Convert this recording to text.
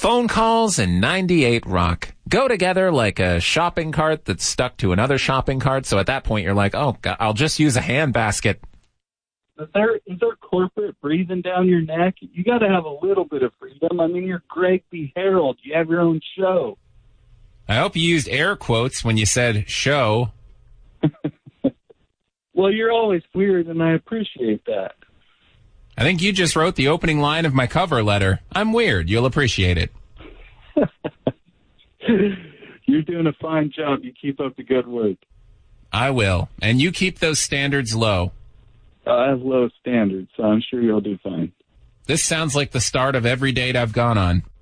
Phone calls and 98 Rock go together like a shopping cart that's stuck to another shopping cart. So at that point, you're like, oh, God, I'll just use a handbasket. Is there corporate breathing down your neck? You got to have a little bit of freedom. I mean, you're Greg B. Harold. You have your own show. I hope you used air quotes when you said show. Well, you're always weird, and I appreciate that. I think you just wrote the opening line of my cover letter. I'm weird. You'll appreciate it. You're doing a fine job. You keep up the good work. I will. And you keep those standards low. I have low standards, so I'm sure you'll do fine. This sounds like the start of every date I've gone on.